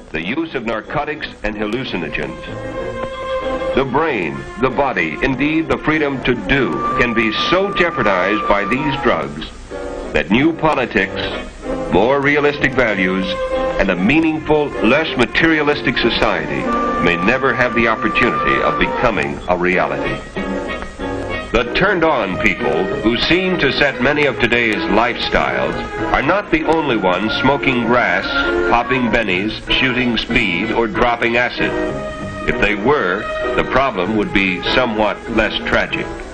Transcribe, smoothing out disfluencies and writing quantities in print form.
the use of narcotics and hallucinogens. The brain, the body, indeed the freedom to do, can be so jeopardized by these drugs that new politics, more realistic values, and a meaningful, less materialistic society may never have the opportunity of becoming a reality. The turned-on people, who seem to set many of today's lifestyles, are not the only ones smoking grass, popping bennies, shooting speed, or dropping acid. If they were, the problem would be somewhat less tragic.